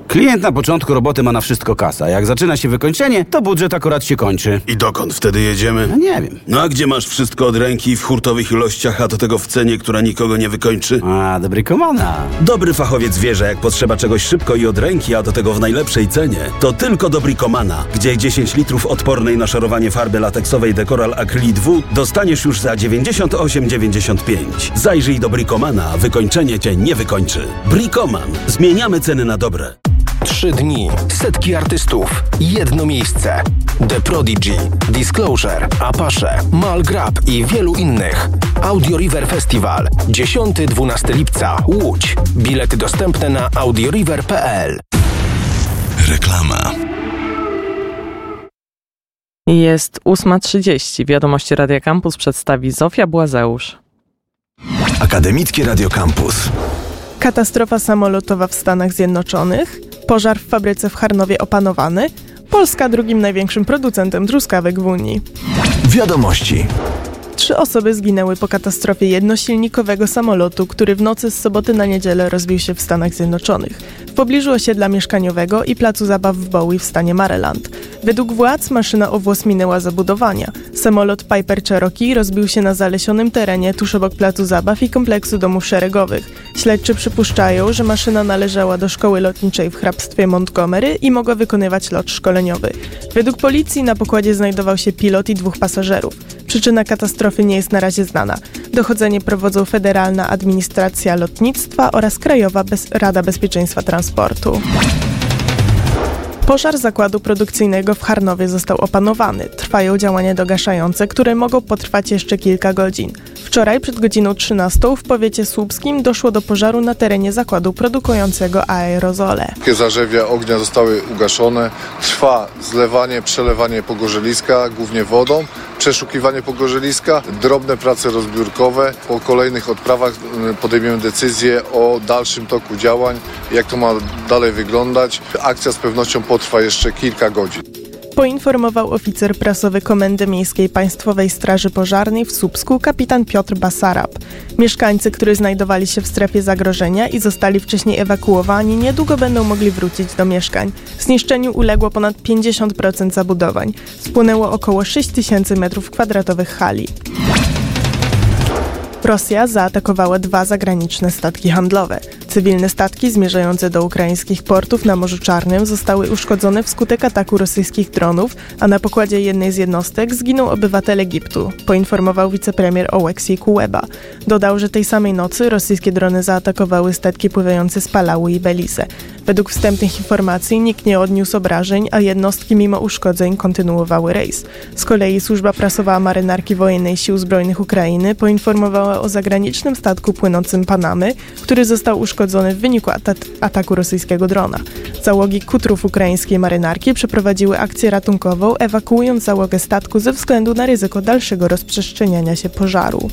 Klient na początku roboty ma na wszystko kasa. Jak zaczyna się wykończenie, to budżet akurat się kończy. I dokąd wtedy jedziemy? No nie wiem. No a gdzie masz wszystko od ręki w hurtowych ilościach, a do tego w cenie, która nikogo nie wykończy? A, do Bricomana. Dobry fachowiec wie, że jak potrzeba czegoś szybko i od ręki, a do tego w najlepszej cenie, to tylko do Bricomana, gdzie 10 litrów odpornej na szarowanie farby lateksowej Decoral Acrylic W dostaniesz już za 98,95. Zajrzyj do Bricomana, wykończenie cię nie wykończy. Bricoman. Zmieniamy ceny na dobre. 3 dni, setki artystów, jedno miejsce. The Prodigy, Disclosure, Apache, Malgrab i wielu innych. Audio River Festival, 10-12 lipca, Łódź. Bilety dostępne na audioriver.pl. Reklama. Jest 8:30. Wiadomości Radia Campus przedstawi Zofia Błazeusz. Akademickie Radio Campus. Katastrofa samolotowa w Stanach Zjednoczonych, pożar w fabryce w Charnowie opanowany, Polska drugim największym producentem truskawek w Unii. Wiadomości. 3 osoby zginęły po katastrofie jednosilnikowego samolotu, który w nocy z soboty na niedzielę rozbił się w Stanach Zjednoczonych, w pobliżu osiedla mieszkaniowego i placu zabaw w Bowie w stanie Maryland. Według władz maszyna o włos minęła zabudowania. Samolot Piper Cherokee rozbił się na zalesionym terenie tuż obok placu zabaw i kompleksu domów szeregowych. Śledczy przypuszczają, że maszyna należała do szkoły lotniczej w hrabstwie Montgomery i mogła wykonywać lot szkoleniowy. Według policji na pokładzie znajdował się pilot i 2 pasażerów. Przyczyna katastrofy nie jest na razie znana. Dochodzenie prowadzą Federalna Administracja Lotnictwa oraz Krajowa Rada Bezpieczeństwa Transportu. Pożar zakładu produkcyjnego w Charnowie został opanowany. Trwają działania dogaszające, które mogą potrwać jeszcze kilka godzin. Wczoraj przed godziną 13 w powiecie słupskim doszło do pożaru na terenie zakładu produkującego aerozole. Zarzewia ognia zostały ugaszone. Trwa zlewanie, przelewanie pogorzeliska, głównie wodą, przeszukiwanie pogorzeliska, drobne prace rozbiórkowe. Po kolejnych odprawach podejmiemy decyzję o dalszym toku działań, jak to ma dalej wyglądać. Akcja z pewnością potrwa jeszcze kilka godzin. Poinformował oficer prasowy Komendy Miejskiej Państwowej Straży Pożarnej w Słupsku kapitan Piotr Basarab. Mieszkańcy, którzy znajdowali się w strefie zagrożenia i zostali wcześniej ewakuowani, niedługo będą mogli wrócić do mieszkań. Zniszczeniu uległo ponad 50% zabudowań. Spłonęło około 6000 m2 hali. Rosja zaatakowała 2 zagraniczne statki handlowe. Cywilne statki zmierzające do ukraińskich portów na Morzu Czarnym zostały uszkodzone wskutek ataku rosyjskich dronów, a na pokładzie jednej z jednostek zginął obywatel Egiptu, poinformował wicepremier Oleksij Kuleba. Dodał, że tej samej nocy rosyjskie drony zaatakowały statki pływające z Palau i Belize. Według wstępnych informacji nikt nie odniósł obrażeń, a jednostki mimo uszkodzeń kontynuowały rejs. Z kolei służba prasowa Marynarki Wojennej Sił Zbrojnych Ukrainy poinformowała o zagranicznym statku płynącym Panamy, który został uszkodzony w wyniku ataku rosyjskiego drona. Załogi kutrów ukraińskiej marynarki przeprowadziły akcję ratunkową, ewakuując załogę statku ze względu na ryzyko dalszego rozprzestrzeniania się pożaru.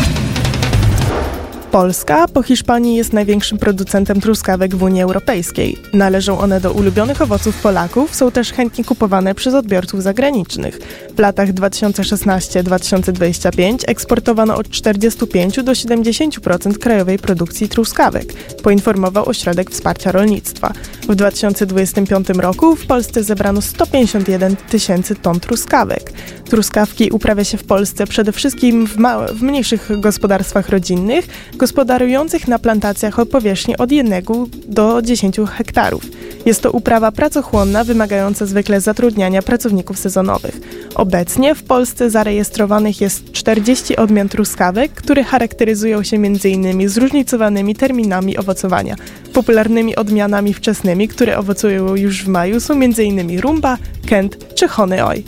Polska po Hiszpanii jest największym producentem truskawek w Unii Europejskiej. Należą one do ulubionych owoców Polaków, są też chętnie kupowane przez odbiorców zagranicznych. W latach 2016-2025 eksportowano od 45 do 70% krajowej produkcji truskawek, poinformował Ośrodek Wsparcia Rolnictwa. W 2025 roku w Polsce zebrano 151 000 ton truskawek. Truskawki uprawia się w Polsce przede wszystkim w mniejszych gospodarstwach rodzinnych, gospodarujących na plantacjach o powierzchni od 1 do 10 hektarów. Jest to uprawa pracochłonna, wymagająca zwykle zatrudniania pracowników sezonowych. Obecnie w Polsce zarejestrowanych jest 40 odmian truskawek, które charakteryzują się m.in. zróżnicowanymi terminami owocowania. Popularnymi odmianami wczesnymi, które owocują już w maju, są m.in. rumba, kent czy honey oj.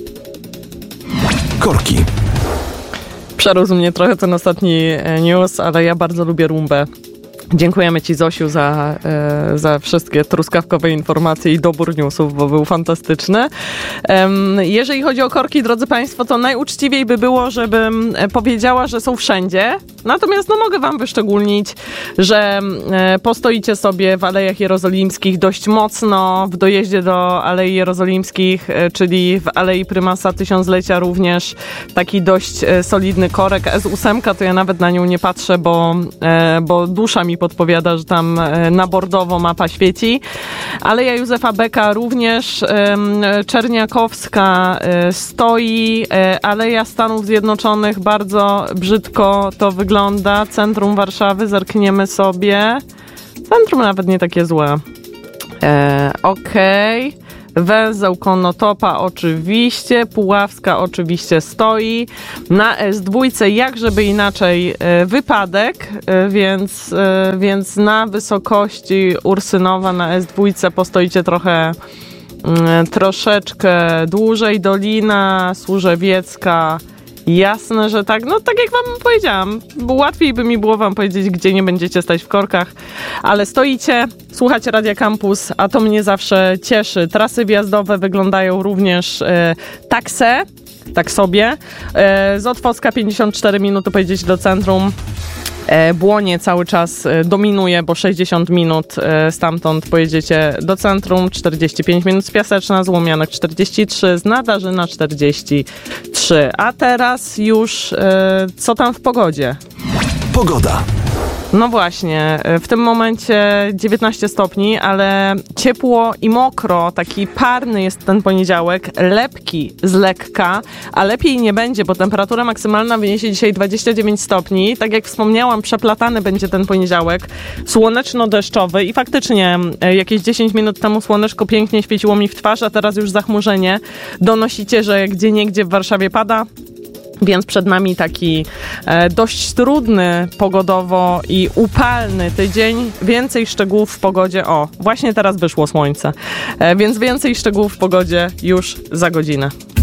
Korki. Przerósł mnie trochę ten ostatni news, ale ja bardzo lubię rumbę. Dziękujemy Ci, Zosiu, za wszystkie truskawkowe informacje i dobór newsów, bo był fantastyczny. Jeżeli chodzi o korki, drodzy Państwo, to najuczciwiej by było, żebym powiedziała, że są wszędzie. Natomiast mogę Wam wyszczególnić, że postoicie sobie w Alejach Jerozolimskich dość mocno, w dojeździe do Alei Jerozolimskich, czyli w Alei Prymasa Tysiąclecia również taki dość solidny korek. S8 to ja nawet na nią nie patrzę, bo dusza mi mi podpowiada, że tam na bordowo mapa świeci. Aleja Józefa Beka również, Czerniakowska stoi, Aleja Stanów Zjednoczonych bardzo brzydko to wygląda, centrum Warszawy, zerkniemy sobie. Centrum nawet nie takie złe. Okej. Węzeł Konotopa oczywiście, Puławska oczywiście stoi. Na S2 jak żeby inaczej wypadek, więc na wysokości Ursynowa na S2 postoicie troszeczkę dłużej. Dolina Służewiecka, jasne, że tak. No tak jak wam powiedziałam, łatwiej by mi było wam powiedzieć, gdzie nie będziecie stać w korkach, ale stoicie, słuchacie Radia Campus, a to mnie zawsze cieszy. Trasy wjazdowe wyglądają również tak sobie. Z Otwocka 54 minuty pojedziecie do centrum. Błonie cały czas dominuje, bo 60 minut stamtąd pojedziecie do centrum, 45 minut z Piaseczna, z Łomianek 43, z Nadarzyna 43. A teraz już co tam w pogodzie? Pogoda. No właśnie, w tym momencie 19 stopni, ale ciepło i mokro, taki parny jest ten poniedziałek, lepki z lekka, a lepiej nie będzie, bo temperatura maksymalna wyniesie dzisiaj 29 stopni. Tak jak wspomniałam, przeplatany będzie ten poniedziałek, słoneczno-deszczowy i faktycznie jakieś 10 minut temu słoneczko pięknie świeciło mi w twarz, a teraz już zachmurzenie. Donosicie, że gdzieniegdzie w Warszawie pada. Więc przed nami taki dość trudny pogodowo i upalny tydzień. Więcej szczegółów w pogodzie. O, właśnie teraz wyszło słońce. Więc więcej szczegółów w pogodzie już za godzinę.